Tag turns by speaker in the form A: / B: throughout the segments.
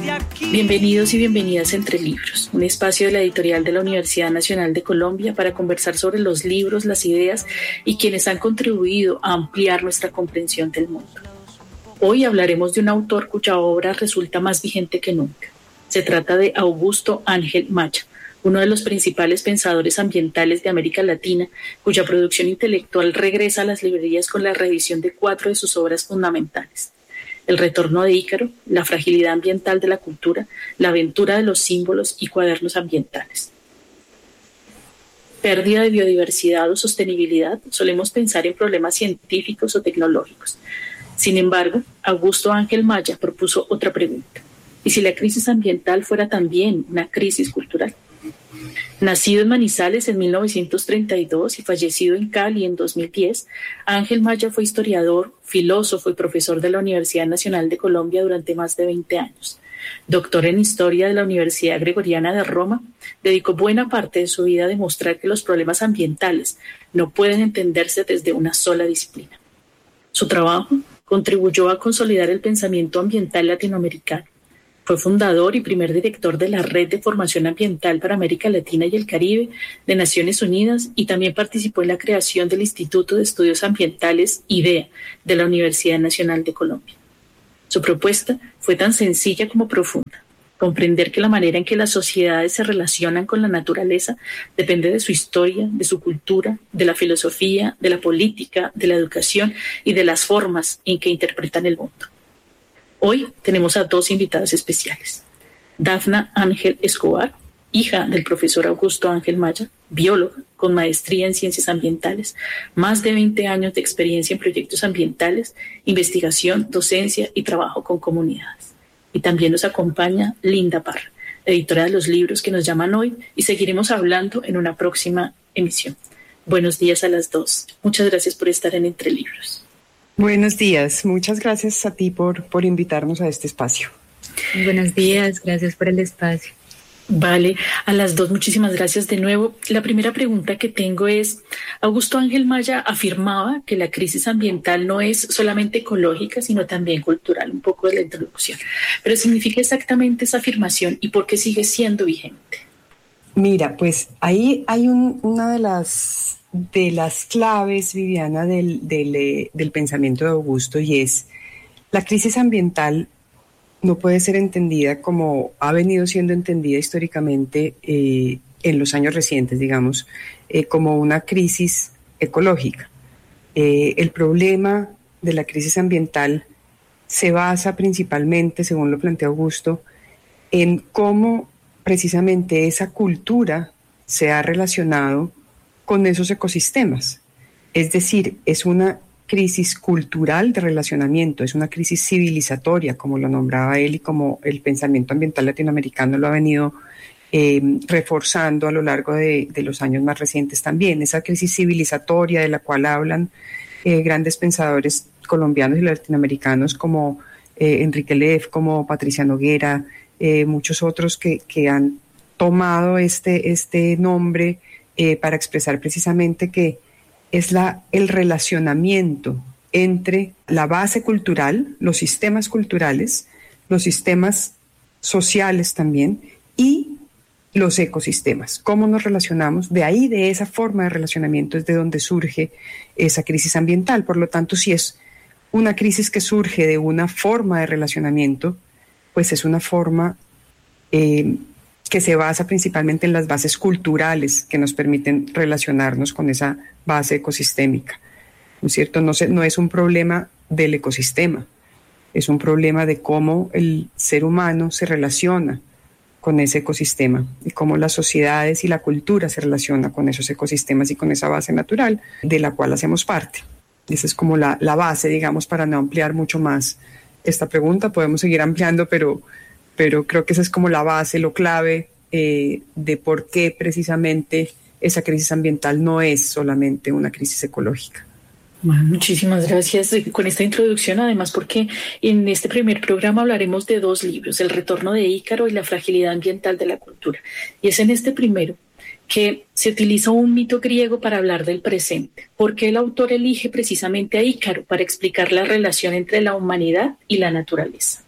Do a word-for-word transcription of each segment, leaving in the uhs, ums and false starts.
A: Bienvenidos y bienvenidas a Entre Libros, un espacio de la editorial de la Universidad Nacional de Colombia para conversar sobre los libros, las ideas y quienes han contribuido a ampliar nuestra comprensión del mundo. Hoy hablaremos de un autor cuya obra resulta más vigente que nunca. Se trata de Augusto Ángel Maya, uno de los principales pensadores ambientales de América Latina, cuya producción intelectual regresa a las librerías con la reedición de cuatro de sus obras fundamentales: El retorno de Ícaro, La fragilidad ambiental de la cultura, La aventura de los símbolos y Cuadernos ambientales. Pérdida de biodiversidad o sostenibilidad, solemos pensar en problemas científicos o tecnológicos. Sin embargo, Augusto Ángel Maya propuso otra pregunta: ¿y si la crisis ambiental fuera también una crisis cultural? Nacido en Manizales en mil novecientos treinta y dos y fallecido en Cali en dos mil diez, Ángel Maya fue historiador, filósofo y profesor de la Universidad Nacional de Colombia durante más de veinte años. Doctor en Historia de la Universidad Gregoriana de Roma, dedicó buena parte de su vida a demostrar que los problemas ambientales no pueden entenderse desde una sola disciplina. Su trabajo contribuyó a consolidar el pensamiento ambiental latinoamericano. Fue fundador y primer director de la Red de Formación Ambiental para América Latina y el Caribe de Naciones Unidas y también participó en la creación del Instituto de Estudios Ambientales IDEA de la Universidad Nacional de Colombia. Su propuesta fue tan sencilla como profunda: comprender que la manera en que las sociedades se relacionan con la naturaleza depende de su historia, de su cultura, de la filosofía, de la política, de la educación y de las formas en que interpretan el mundo. Hoy tenemos a dos invitadas especiales: Dafna Ángel Escobar, hija del profesor Augusto Ángel Maya, bióloga con maestría en ciencias ambientales, más de veinte años de experiencia en proyectos ambientales, investigación, docencia y trabajo con comunidades. Y también nos acompaña Linda Parra, editora de los libros que nos llaman hoy, y seguiremos hablando en una próxima emisión. Buenos días a las dos. Muchas gracias por estar en Entre Libros.
B: Buenos días, muchas gracias a ti por, por invitarnos a este espacio.
C: Buenos días, gracias por el espacio.
A: Vale, a las dos muchísimas gracias de nuevo. La primera pregunta que tengo es: Augusto Ángel Maya afirmaba que la crisis ambiental no es solamente ecológica, sino también cultural, un poco de la introducción. Pero ¿significa exactamente esa afirmación y por qué sigue siendo vigente?
B: Mira, pues ahí hay un, una de las... de las claves, Viviana, del, del, del pensamiento de Augusto, y es: la crisis ambiental no puede ser entendida como ha venido siendo entendida históricamente eh, en los años recientes, digamos, eh, como una crisis ecológica. Eh, el problema de la crisis ambiental se basa principalmente, según lo plantea Augusto, en cómo precisamente esa cultura se ha relacionado con esos ecosistemas. Es decir, es una crisis cultural de relacionamiento, es una crisis civilizatoria, como lo nombraba él y como el pensamiento ambiental latinoamericano lo ha venido eh, reforzando a lo largo de, de los años más recientes también. Esa crisis civilizatoria de la cual hablan eh, grandes pensadores colombianos y latinoamericanos como eh, Enrique Leff, como Patricia Noguera, eh, muchos otros que, que han tomado este, este nombre Eh, para expresar precisamente que es la, el relacionamiento entre la base cultural, los sistemas culturales, los sistemas sociales también y los ecosistemas. ¿Cómo nos relacionamos? De ahí, de esa forma de relacionamiento es de donde surge esa crisis ambiental. Por lo tanto, si es una crisis que surge de una forma de relacionamiento, pues es una forma eh, que se basa principalmente en las bases culturales que nos permiten relacionarnos con esa base ecosistémica, ¿no es cierto? No, se, no es un problema del ecosistema, es un problema de cómo el ser humano se relaciona con ese ecosistema y cómo las sociedades y la cultura se relaciona con esos ecosistemas y con esa base natural de la cual hacemos parte. Esa es como la, la base, digamos, para no ampliar mucho más esta pregunta. Podemos seguir ampliando, pero... pero creo que esa es como la base, lo clave eh, de por qué precisamente esa crisis ambiental no es solamente una crisis ecológica.
A: Bueno, muchísimas gracias con esta introducción, además porque en este primer programa hablaremos de dos libros: El retorno de Ícaro y La fragilidad ambiental de la cultura. Y es en este primero que se utiliza un mito griego para hablar del presente. ¿Por qué el autor elige precisamente a Ícaro para explicar la relación entre la humanidad y la naturaleza?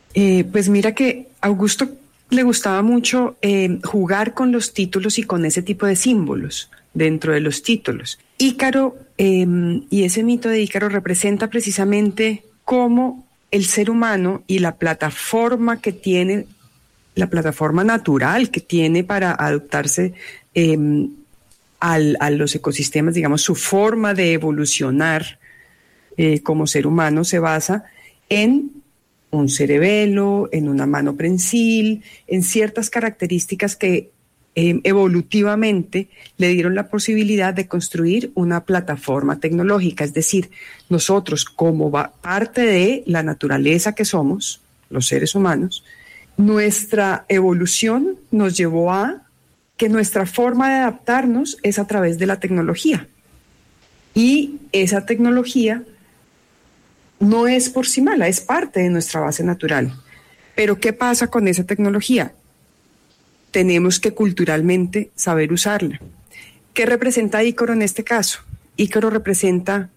B: Eh, pues mira que a Augusto le gustaba mucho eh, jugar con los títulos y con ese tipo de símbolos dentro de los títulos. Ícaro eh, y ese mito de Ícaro representa precisamente cómo el ser humano y la plataforma que tiene, la plataforma natural que tiene para adaptarse eh, al, a los ecosistemas, digamos, su forma de evolucionar eh, como ser humano se basa en un cerebelo, en una mano prensil, en ciertas características que eh, evolutivamente le dieron la posibilidad de construir una plataforma tecnológica. Es decir, nosotros como va, parte de la naturaleza que somos, los seres humanos, nuestra evolución nos llevó a que nuestra forma de adaptarnos es a través de la tecnología. Y esa tecnología no es por sí mala, es parte de nuestra base natural. Pero ¿qué pasa con esa tecnología? Tenemos que culturalmente saber usarla. ¿Qué representa Ícaro en este caso? Ícaro representa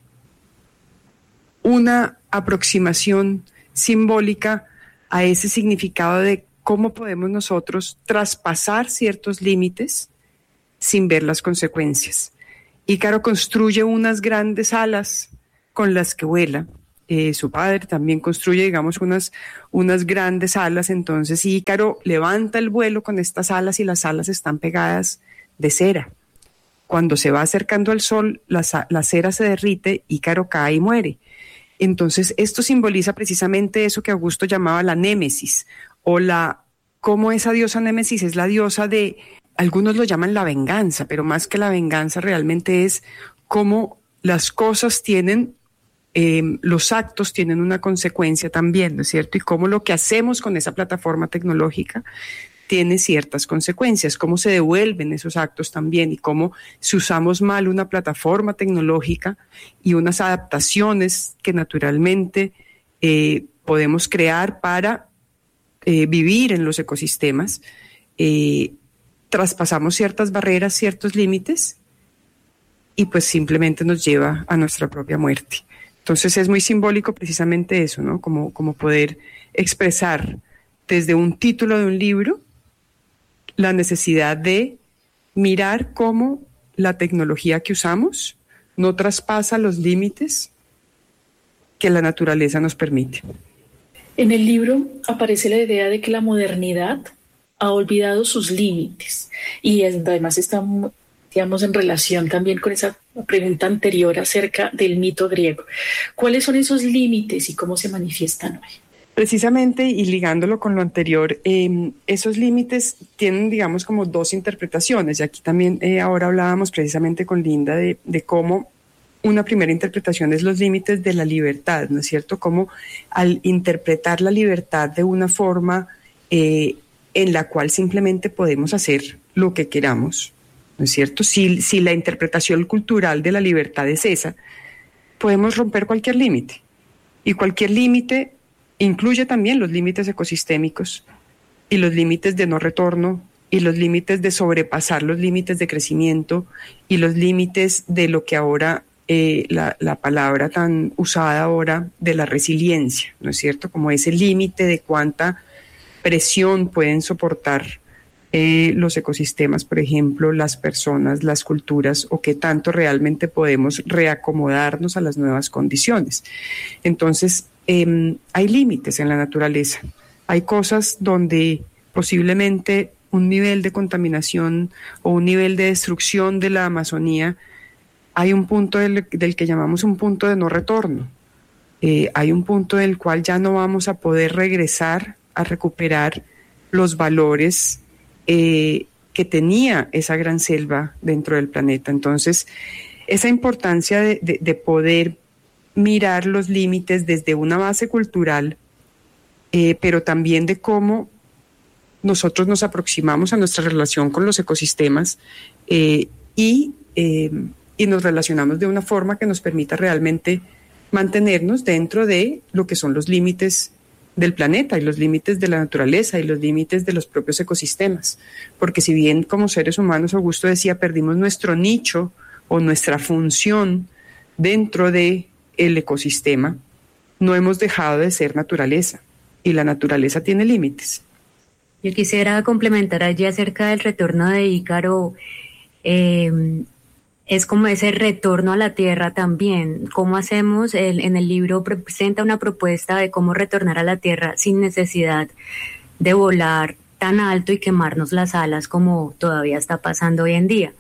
B: una aproximación simbólica a ese significado de cómo podemos nosotros traspasar ciertos límites sin ver las consecuencias. Ícaro construye unas grandes alas con las que vuela. Eh, su padre también construye, digamos, unas, unas grandes alas. Entonces Ícaro levanta el vuelo con estas alas y las alas están pegadas de cera. Cuando se va acercando al sol, la, la cera se derrite, Ícaro cae y muere. Entonces esto simboliza precisamente eso que Augusto llamaba la némesis, o la, como esa diosa némesis es la diosa de, algunos lo llaman la venganza, pero más que la venganza realmente es cómo las cosas tienen, eh, los actos tienen una consecuencia también, ¿no es cierto? Y cómo lo que hacemos con esa plataforma tecnológica tiene ciertas consecuencias, cómo se devuelven esos actos también y cómo si usamos mal una plataforma tecnológica y unas adaptaciones que naturalmente eh, podemos crear para eh, vivir en los ecosistemas, eh, traspasamos ciertas barreras, ciertos límites y pues simplemente nos lleva a nuestra propia muerte. Entonces es muy simbólico precisamente eso, ¿no? Como, como poder expresar desde un título de un libro la necesidad de mirar cómo la tecnología que usamos no traspasa los límites que la naturaleza nos permite.
A: En el libro aparece la idea de que la modernidad ha olvidado sus límites y además está, digamos, en relación también con esa pregunta anterior acerca del mito griego. ¿Cuáles son esos límites y cómo se manifiestan hoy?
B: Precisamente, y ligándolo con lo anterior, eh, esos límites tienen, digamos, como dos interpretaciones. Y aquí también eh, ahora hablábamos precisamente con Linda de, de cómo una primera interpretación es los límites de la libertad, ¿no es cierto? Cómo al interpretar la libertad de una forma eh, en la cual simplemente podemos hacer lo que queramos, ¿no es cierto? Si, si la interpretación cultural de la libertad es esa, podemos romper cualquier límite. Y cualquier límite incluye también los límites ecosistémicos y los límites de no retorno y los límites de sobrepasar los límites de crecimiento y los límites de lo que ahora, eh, la, la palabra tan usada ahora de la resiliencia, ¿no es cierto? Como ese límite de cuánta presión pueden soportar eh, los ecosistemas, por ejemplo, las personas, las culturas, o qué tanto realmente podemos reacomodarnos a las nuevas condiciones. Entonces, Eh, hay límites en la naturaleza, hay cosas donde posiblemente un nivel de contaminación o un nivel de destrucción de la Amazonía, hay un punto del, del que llamamos un punto de no retorno, eh, hay un punto del cual ya no vamos a poder regresar a recuperar los valores eh, que tenía esa gran selva dentro del planeta. Entonces, esa importancia de, de, de poder mirar los límites desde una base cultural, eh, pero también de cómo nosotros nos aproximamos a nuestra relación con los ecosistemas eh, y, eh, y nos relacionamos de una forma que nos permita realmente mantenernos dentro de lo que son los límites del planeta y los límites de la naturaleza y los límites de los propios ecosistemas. Porque si bien como seres humanos, Augusto decía, perdimos nuestro nicho o nuestra función dentro de el ecosistema, no hemos dejado de ser naturaleza y la naturaleza tiene límites.
C: Yo quisiera complementar allí acerca del retorno de Ícaro. Eh, es como ese retorno a la tierra también. ¿Cómo hacemos? El, en el libro presenta una propuesta de cómo retornar a la tierra sin necesidad de volar tan alto y quemarnos las alas como todavía está pasando hoy en día.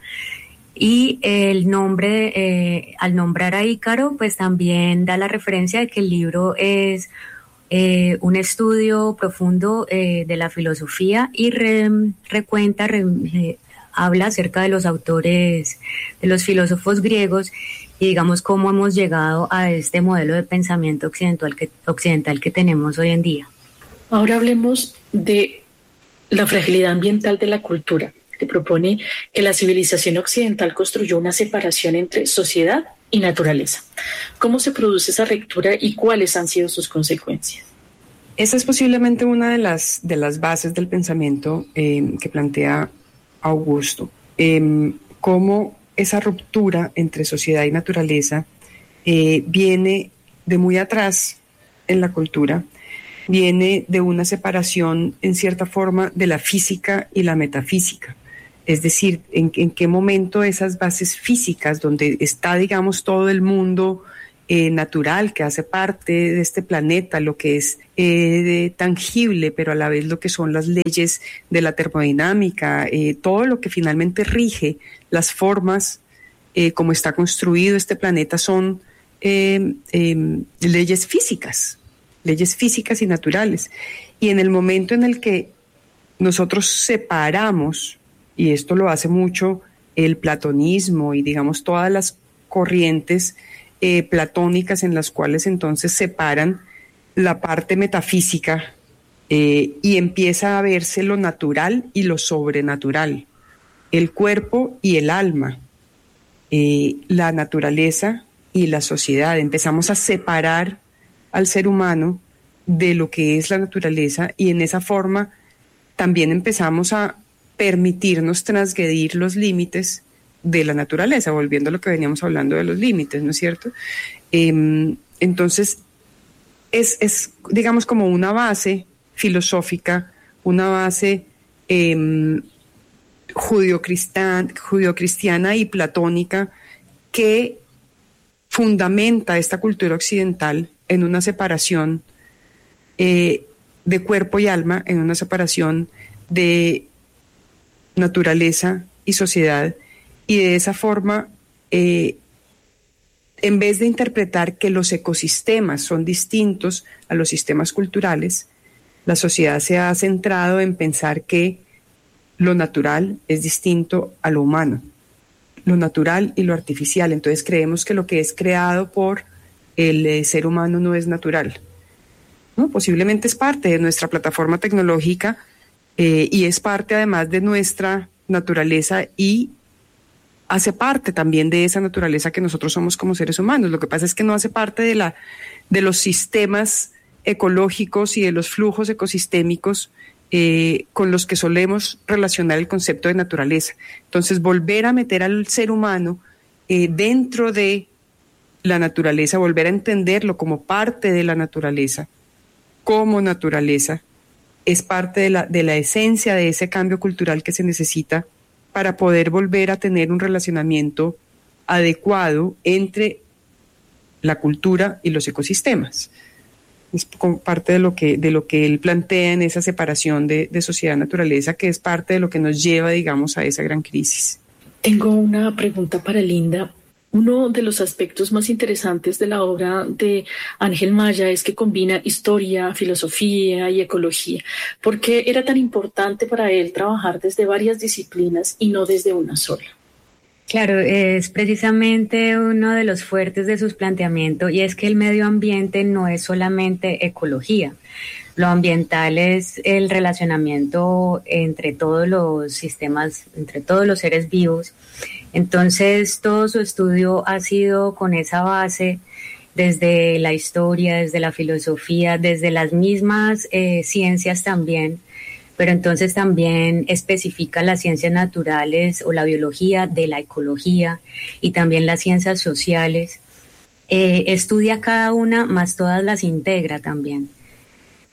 C: Y el nombre, eh, al nombrar a Ícaro, pues también da la referencia de que el libro es eh, un estudio profundo eh, de la filosofía y re, recuenta, re, eh, habla acerca de los autores, de los filósofos griegos y digamos cómo hemos llegado a este modelo de pensamiento occidental que, occidental que tenemos hoy en día.
A: Ahora hablemos de la fragilidad ambiental de la cultura, que propone que la civilización occidental construyó una separación entre sociedad y naturaleza. ¿Cómo se produce esa ruptura y cuáles han sido sus consecuencias?
B: Esa es posiblemente una de las, de las bases del pensamiento eh, que plantea Augusto. Eh, cómo esa ruptura entre sociedad y naturaleza eh, viene de muy atrás en la cultura, viene de una separación en cierta forma de la física y la metafísica. Es decir, en, en qué momento esas bases físicas, donde está, digamos, todo el mundo eh, natural que hace parte de este planeta, lo que es eh, de, tangible, pero a la vez lo que son las leyes de la termodinámica, eh, todo lo que finalmente rige las formas, eh, como está construido este planeta, son eh, eh, leyes físicas, leyes físicas y naturales. Y en el momento en el que nosotros separamos, y esto lo hace mucho el platonismo y digamos todas las corrientes eh, platónicas en las cuales entonces separan la parte metafísica eh, y empieza a verse lo natural y lo sobrenatural, el cuerpo y el alma, eh, la naturaleza y la sociedad. Empezamos a separar al ser humano de lo que es la naturaleza y en esa forma también empezamos a permitirnos transgredir los límites de la naturaleza, volviendo a lo que veníamos hablando de los límites, ¿no es cierto? Eh, entonces, es, es, digamos, como una base filosófica, una base eh, judio-cristiana, judio-cristiana y platónica que fundamenta esta cultura occidental en una separación eh, de cuerpo y alma, en una separación de naturaleza y sociedad, y de esa forma, eh, en vez de interpretar que los ecosistemas son distintos a los sistemas culturales, la sociedad se ha centrado en pensar que lo natural es distinto a lo humano, lo natural y lo artificial. Entonces creemos que lo que es creado por el eh, ser humano no es natural, ¿no? Posiblemente es parte de nuestra plataforma tecnológica eh, y es parte además de nuestra naturaleza y hace parte también de esa naturaleza que nosotros somos como seres humanos. Lo que pasa es que no hace parte de, la, de los sistemas ecológicos y de los flujos ecosistémicos eh, con los que solemos relacionar el concepto de naturaleza. Entonces, volver a meter al ser humano eh, dentro de la naturaleza, volver a entenderlo como parte de la naturaleza, como naturaleza, es parte de la, de la esencia de ese cambio cultural que se necesita para poder volver a tener un relacionamiento adecuado entre la cultura y los ecosistemas. Es parte de lo que, de lo que él plantea en esa separación de, de sociedad-naturaleza, que es parte de lo que nos lleva, digamos, a esa gran crisis.
A: Tengo una pregunta para Linda. Uno de los aspectos más interesantes de la obra de Ángel Maya es que combina historia, filosofía y ecología. ¿Por qué era tan importante para él trabajar desde varias disciplinas y no desde una sola?
C: Claro, es precisamente uno de los fuertes de sus planteamientos, y es que el medio ambiente no es solamente ecología. Lo ambiental es el relacionamiento entre todos los sistemas, entre todos los seres vivos. Entonces, todo su estudio ha sido con esa base, desde la historia, desde la filosofía, desde las mismas eh, ciencias también, pero entonces también especifica las ciencias naturales o la biología de la ecología y también las ciencias sociales. Eh, estudia cada una, más todas las integra también,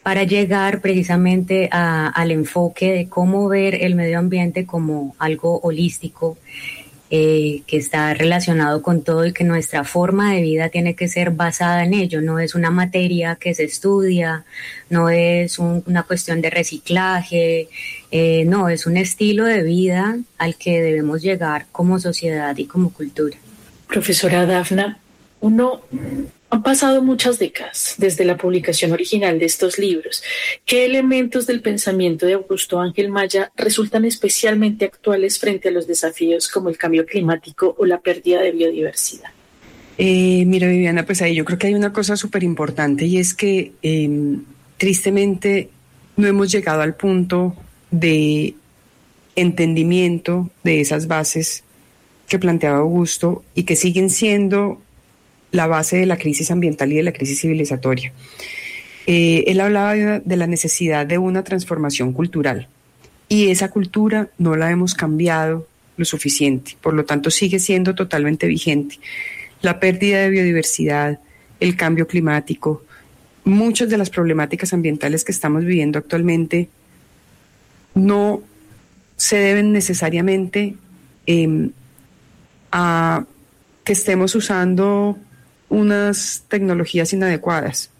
C: para llegar precisamente a, al enfoque de cómo ver el medio ambiente como algo holístico, eh, que está relacionado con todo y que nuestra forma de vida tiene que ser basada en ello. No es una materia que se estudia, no es un, una cuestión de reciclaje, eh, no, es un estilo de vida al que debemos llegar como sociedad y como cultura.
A: Profesora Dafna, uno... Han pasado muchas décadas desde la publicación original de estos libros. ¿Qué elementos del pensamiento de Augusto Ángel Maya resultan especialmente actuales frente a los desafíos como el cambio climático o la pérdida de biodiversidad?
B: Eh, mira, Viviana, pues ahí yo creo que hay una cosa súper importante y es que eh, tristemente no hemos llegado al punto de entendimiento de esas bases que planteaba Augusto y que siguen siendo la base de la crisis ambiental y de la crisis civilizatoria. Eh, él hablaba de, de la necesidad de una transformación cultural y esa cultura no la hemos cambiado lo suficiente, por lo tanto sigue siendo totalmente vigente. La pérdida de biodiversidad, el cambio climático, muchas de las problemáticas ambientales que estamos viviendo actualmente no se deben necesariamente eh, a que estemos usando unas tecnologías inadecuadas,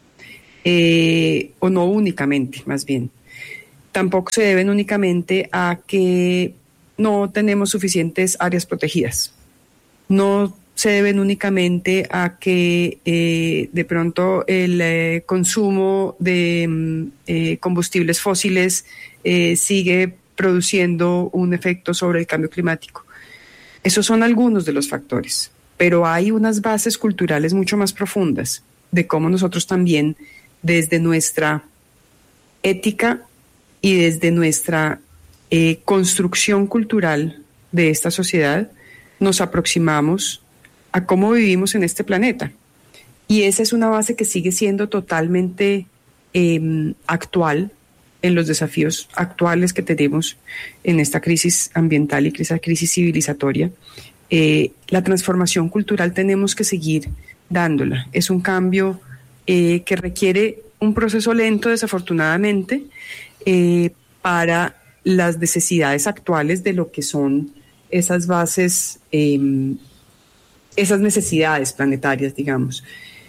B: eh, o no únicamente, más bien. Tampoco se deben únicamente a que no tenemos suficientes áreas protegidas. No se deben únicamente a que eh, de pronto el eh, consumo de eh, combustibles fósiles eh, sigue produciendo un efecto sobre el cambio climático. Esos son algunos de los factores. Pero hay unas bases culturales mucho más profundas de cómo nosotros también, desde nuestra ética y desde nuestra eh, construcción cultural de esta sociedad, nos aproximamos a cómo vivimos en este planeta. Y esa es una base que sigue siendo totalmente eh, actual en los desafíos actuales que tenemos en esta crisis ambiental y esa crisis civilizatoria. Eh, la transformación cultural tenemos que seguir dándola. Es un cambio eh, que requiere un proceso lento, desafortunadamente, eh, para las necesidades actuales de lo que son esas bases, eh, esas necesidades planetarias, digamos.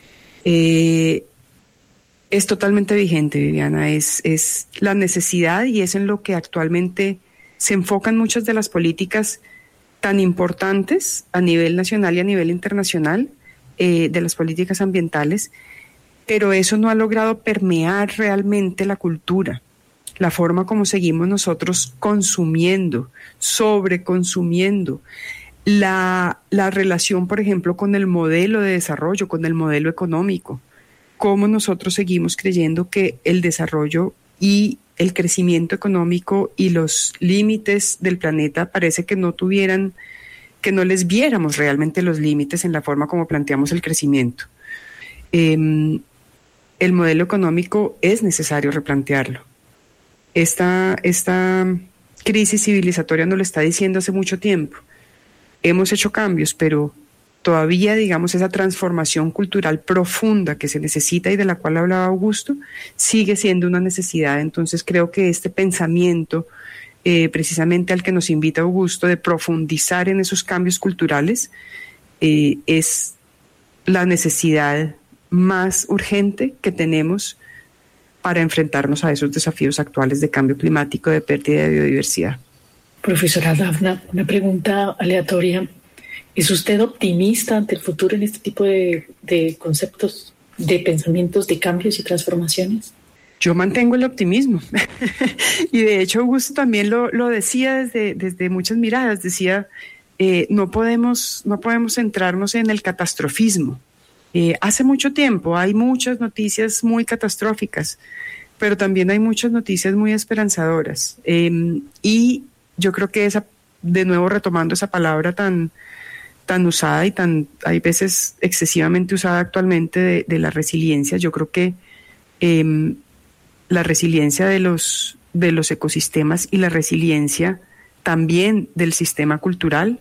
B: Eh, es totalmente vigente, Viviana, es, es la necesidad y es en lo que actualmente se enfocan muchas de las políticas tan importantes a nivel nacional y a nivel internacional, eh, de las políticas ambientales, pero eso no ha logrado permear realmente la cultura, la forma como seguimos nosotros consumiendo, sobreconsumiendo, la, la relación, por ejemplo, con el modelo de desarrollo, con el modelo económico, cómo nosotros seguimos creyendo que el desarrollo y el crecimiento económico y los límites del planeta parece que no tuvieran, que no les viéramos realmente los límites en la forma como planteamos el crecimiento. Eh, el modelo económico es necesario replantearlo. Esta, esta crisis civilizatoria nos lo está diciendo hace mucho tiempo. Hemos hecho cambios, pero todavía, digamos, esa transformación cultural profunda que se necesita y de la cual hablaba Augusto, sigue siendo una necesidad. Entonces creo que este pensamiento, eh, precisamente al que nos invita Augusto, de profundizar en esos cambios culturales, eh, es la necesidad más urgente que tenemos para enfrentarnos a esos desafíos actuales de cambio climático, de pérdida de biodiversidad.
A: Profesora Dafna, una pregunta aleatoria. ¿Es usted optimista ante el futuro en este tipo de, de conceptos, de pensamientos, de cambios y transformaciones?
B: Yo mantengo el optimismo. Y de hecho Augusto también lo, lo decía desde, desde muchas miradas. Decía, eh, no podemos, no podemos centrarnos en el catastrofismo. Eh, hace mucho tiempo hay muchas noticias muy catastróficas, pero también hay muchas noticias muy esperanzadoras. Eh, y yo creo que esa, de nuevo retomando esa palabra tan... tan usada y tan, hay veces excesivamente usada actualmente de, de la resiliencia. Yo creo que eh, la resiliencia de los, de los ecosistemas y la resiliencia también del sistema cultural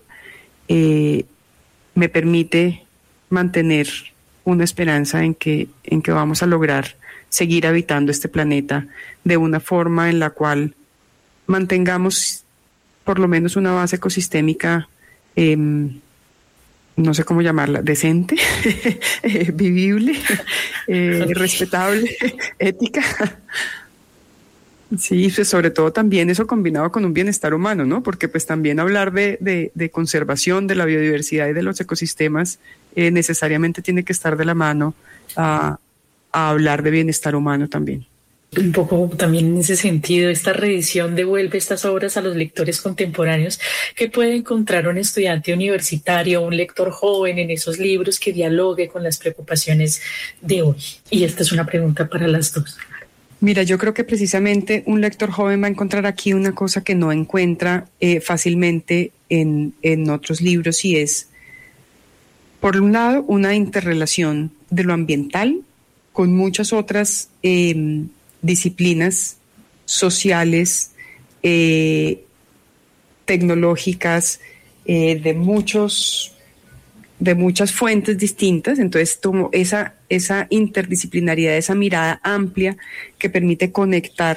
B: eh, me permite mantener una esperanza en que, en que vamos a lograr seguir habitando este planeta de una forma en la cual mantengamos por lo menos una base ecosistémica, eh, no sé cómo llamarla, decente, eh, vivible, eh, respetable, ética. Sí, pues sobre todo también eso combinado con un bienestar humano, ¿no? Porque pues también hablar de, de, de conservación de la biodiversidad y de los ecosistemas eh, necesariamente tiene que estar de la mano a, a hablar de bienestar humano también.
A: Un poco también en ese sentido, esta reedición devuelve estas obras a los lectores contemporáneos. ¿Qué puede encontrar un estudiante universitario, un lector joven en esos libros que dialogue con las preocupaciones de hoy? Y esta es una pregunta para las dos.
B: Mira, yo creo que precisamente un lector joven va a encontrar aquí una cosa que no encuentra eh, fácilmente en, en otros libros, y es, por un lado, una interrelación de lo ambiental con muchas otras eh, disciplinas sociales, eh, tecnológicas, eh, de muchos de muchas fuentes distintas. Entonces tomo esa, esa interdisciplinariedad, esa mirada amplia que permite conectar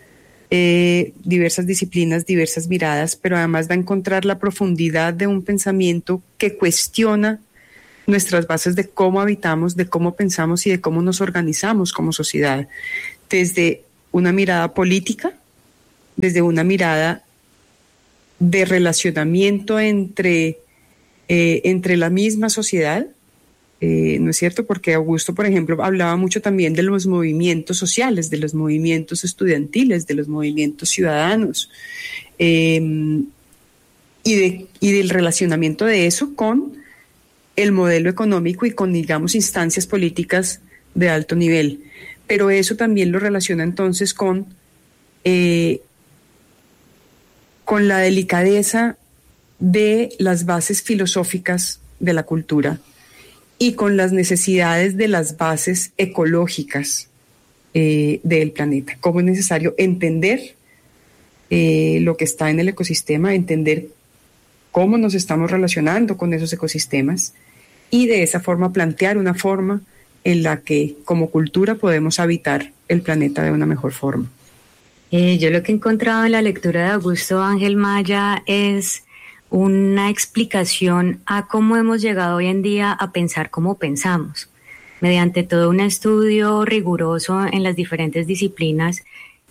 B: eh, diversas disciplinas, diversas miradas, pero además va a encontrar la profundidad de un pensamiento que cuestiona nuestras bases de cómo habitamos, de cómo pensamos y de cómo nos organizamos como sociedad, desde una mirada política, desde una mirada de relacionamiento entre Eh, entre la misma sociedad, eh, ¿no es cierto? Porque Augusto, por ejemplo, hablaba mucho también de los movimientos sociales, de los movimientos estudiantiles, de los movimientos ciudadanos, eh, y, de, y del relacionamiento de eso con el modelo económico y con, digamos, instancias políticas de alto nivel. Pero eso también lo relaciona entonces con, eh, con la delicadeza de las bases filosóficas de la cultura y con las necesidades de las bases ecológicas eh, del planeta. Cómo es necesario entender eh, lo que está en el ecosistema, entender cómo nos estamos relacionando con esos ecosistemas y de esa forma plantear una forma en la que como cultura podemos habitar el planeta de una mejor forma.
C: Eh, yo lo que he encontrado en la lectura de Augusto Ángel Maya es una explicación a cómo hemos llegado hoy en día a pensar como pensamos. Mediante todo un estudio riguroso en las diferentes disciplinas,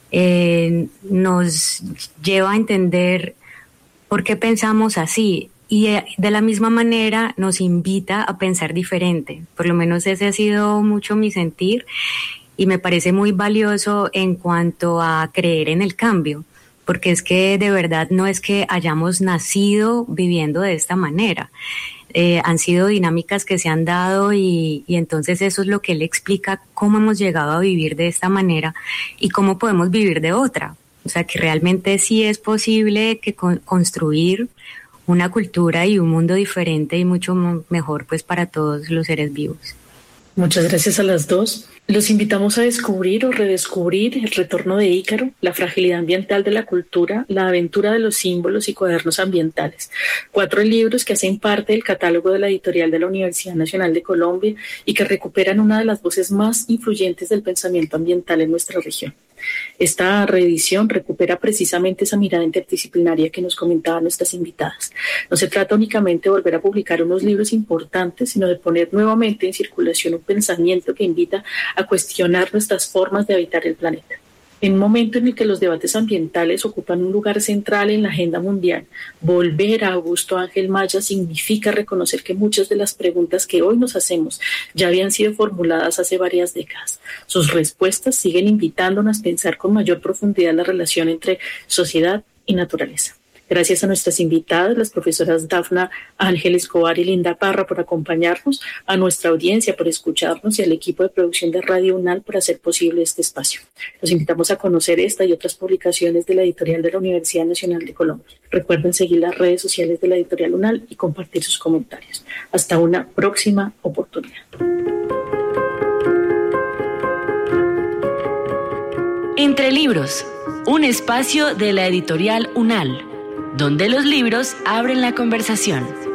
C: eh, nos lleva a entender por qué pensamos así, y de la misma manera nos invita a pensar diferente. Por lo menos ese ha sido mucho mi sentir, y me parece muy valioso en cuanto a creer en el cambio. Porque es que de verdad no es que hayamos nacido viviendo de esta manera. Eh, han sido dinámicas que se han dado y, y entonces eso es lo que él explica, cómo hemos llegado a vivir de esta manera y cómo podemos vivir de otra. O sea, que realmente sí es posible que con, construir una cultura y un mundo diferente y mucho mejor pues para todos los seres vivos.
A: Muchas gracias a las dos. Los invitamos a descubrir o redescubrir El retorno de Ícaro, La fragilidad ambiental de la cultura, La aventura de los símbolos y cuadernos ambientales. Cuatro libros que hacen parte del catálogo de la editorial de la Universidad Nacional de Colombia y que recuperan una de las voces más influyentes del pensamiento ambiental en nuestra región. Esta reedición recupera precisamente esa mirada interdisciplinaria que nos comentaban nuestras invitadas. No se trata únicamente de volver a publicar unos libros importantes, sino de poner nuevamente en circulación un pensamiento que invita a cuestionar nuestras formas de habitar el planeta. En un momento en el que los debates ambientales ocupan un lugar central en la agenda mundial, volver a Augusto Ángel Maya significa reconocer que muchas de las preguntas que hoy nos hacemos ya habían sido formuladas hace varias décadas. Sus respuestas siguen invitándonos a pensar con mayor profundidad la relación entre sociedad y naturaleza. Gracias a nuestras invitadas, las profesoras Dafna Ángel Escobar y Linda Parra, por acompañarnos, a nuestra audiencia por escucharnos y al equipo de producción de Radio UNAL por hacer posible este espacio. Los invitamos a conocer esta y otras publicaciones de la editorial de la Universidad Nacional de Colombia. Recuerden seguir las redes sociales de la editorial UNAL y compartir sus comentarios. Hasta una próxima oportunidad.
D: Entre libros, un espacio de la editorial UNAL, donde los libros abren la conversación.